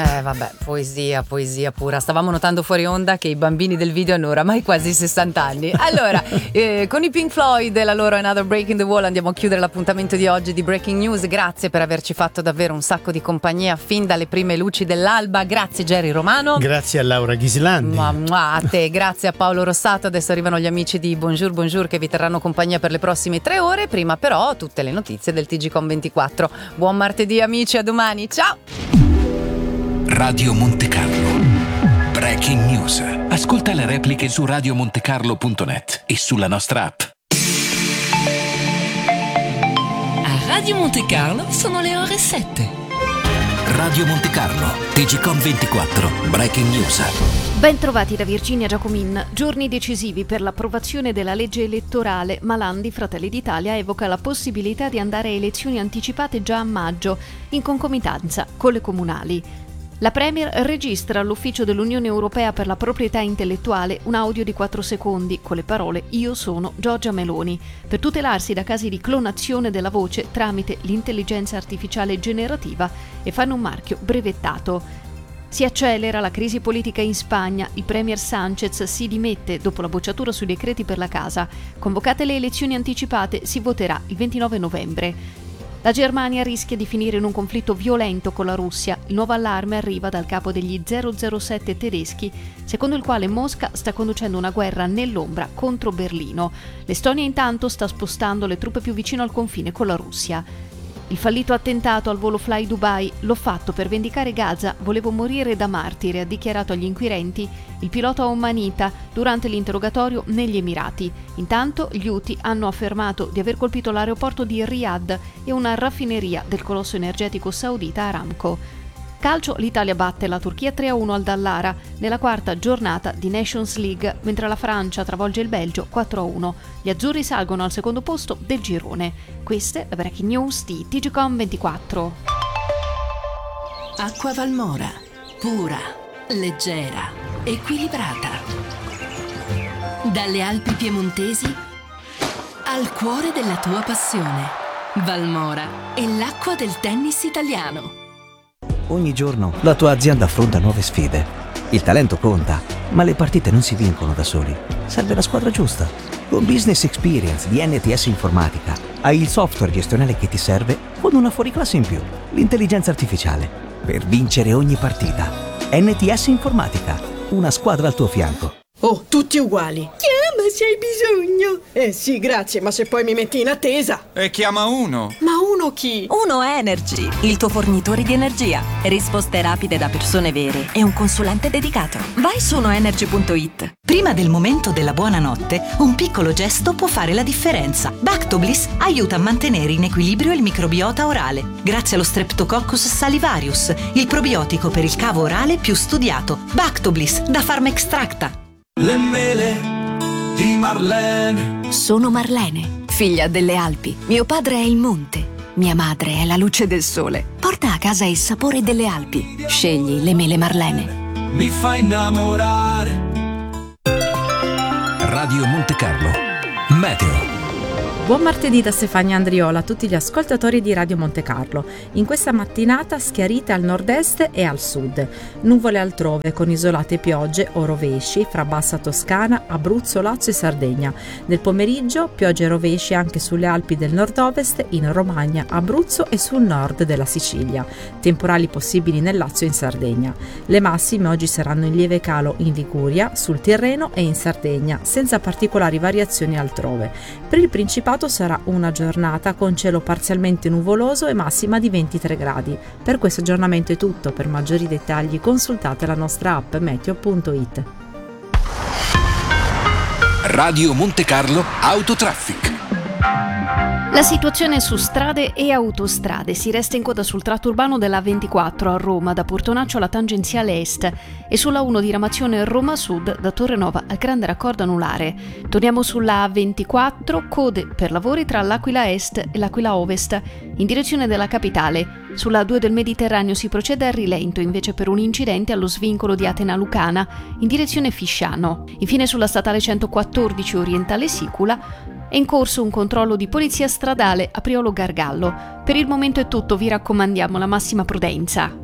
Vabbè, poesia pura. Stavamo notando fuori onda che i bambini del video hanno oramai quasi 60 anni. Allora, con i Pink Floyd e la loro Another Break in the Wall andiamo a chiudere l'appuntamento di oggi di Breaking News. Grazie per averci fatto davvero un sacco di compagnia fin dalle prime luci dell'alba. Grazie Jerry Romano. Grazie a Laura Ghislandi. A te, grazie a Paolo Rossato. Adesso arrivano gli amici di Bonjour che vi terranno compagnia per le prossime 3 ore. Prima però tutte le notizie del TGcom 24. Buon martedì amici, a domani, ciao! Radio Monte Carlo. Breaking News. Ascolta le repliche su radiomontecarlo.net e sulla nostra app. A Radio Monte Carlo sono le ore 7. Radio Monte Carlo, TGcom 24, Breaking News. Ben trovati da Virginia Giacomin. Giorni decisivi per l'approvazione della legge elettorale. Malan di Fratelli d'Italia evoca la possibilità di andare a elezioni anticipate già a maggio, in concomitanza con le comunali. La Premier registra all'ufficio dell'Unione Europea per la proprietà intellettuale un audio di 4 secondi con le parole "Io sono Giorgia Meloni", per tutelarsi da casi di clonazione della voce tramite l'intelligenza artificiale generativa e fanno un marchio brevettato. Si accelera la crisi politica in Spagna, il premier Sánchez si dimette dopo la bocciatura sui decreti per la casa. Convocate le elezioni anticipate, si voterà il 29 novembre. La Germania rischia di finire in un conflitto violento con la Russia. Il nuovo allarme arriva dal capo degli 007 tedeschi, secondo il quale Mosca sta conducendo una guerra nell'ombra contro Berlino. L'Estonia intanto sta spostando le truppe più vicino al confine con la Russia. Il fallito attentato al volo Fly Dubai: "L'ho fatto per vendicare Gaza, volevo morire da martire", ha dichiarato agli inquirenti il pilota omanita durante l'interrogatorio negli Emirati. Intanto gli Houthi hanno affermato di aver colpito l'aeroporto di Riyadh e una raffineria del colosso energetico saudita Aramco. Calcio, l'Italia batte la Turchia 3-1 al Dallara nella 4ª giornata di Nations League, mentre la Francia travolge il Belgio 4-1. Gli azzurri salgono al secondo posto del girone. Queste le breaking news di TGcom 24. Acqua Valmora, pura, leggera, equilibrata. Dalle Alpi piemontesi al cuore della tua passione. Valmora è l'acqua del tennis italiano. Ogni giorno la tua azienda affronta nuove sfide. Il talento conta, ma le partite non si vincono da soli. Serve la squadra giusta. Con Business Experience di NTS Informatica hai il software gestionale che ti serve con una fuoriclasse in più, l'intelligenza artificiale, per vincere ogni partita. NTS Informatica, una squadra al tuo fianco. Oh, tutti uguali. Chiama se hai bisogno. Sì, grazie, ma se poi mi metti in attesa. E chiama uno. Ma uno chi? Uno Energy, il tuo fornitore di energia. Risposte rapide da persone vere e un consulente dedicato. Vai su unoenergy.it. Prima del momento della buonanotte, un piccolo gesto può fare la differenza. Bactobliss aiuta a mantenere in equilibrio il microbiota orale, grazie allo Streptococcus salivarius, il probiotico per il cavo orale più studiato. Bactobliss da Pharmaextracta. Le mele di Marlene. Sono Marlene, figlia delle Alpi. Mio padre è il monte, mia madre è la luce del sole. Porta a casa il sapore delle Alpi. Scegli le mele Marlene. Mi fa innamorare. Radio Monte Carlo. Meteo. Buon martedì da Stefania Andriola a tutti gli ascoltatori di Radio Monte Carlo. In questa mattinata schiarite al nord-est e al sud. Nuvole altrove con isolate piogge o rovesci fra Bassa Toscana, Abruzzo, Lazio e Sardegna. Nel pomeriggio piogge e rovesci anche sulle Alpi del nord-ovest, in Romagna, Abruzzo e sul nord della Sicilia. Temporali possibili nel Lazio e in Sardegna. Le massime oggi saranno in lieve calo in Liguria, sul Tirreno e in Sardegna, senza particolari variazioni altrove. Per il Principato sarà una giornata con cielo parzialmente nuvoloso e massima di 23 gradi. Per questo aggiornamento è tutto. Per maggiori dettagli consultate la nostra app meteo.it. Radio Monte Carlo Autotraffic. La situazione su strade e autostrade: si resta in coda sul tratto urbano della A24 a Roma, da Portonaccio alla tangenziale est, e sulla 1 di Ramazione Roma Sud, da Torrenova al grande raccordo anulare. Torniamo sulla A24, code per lavori tra l'Aquila Est e l'Aquila Ovest, in direzione della capitale. Sulla A2 del Mediterraneo si procede a rilento invece per un incidente allo svincolo di Atena Lucana, in direzione Fisciano. Infine sulla statale 114 orientale Sicula è in corso un controllo di polizia stradale a Priolo Gargallo. Per il momento è tutto, vi raccomandiamo la massima prudenza.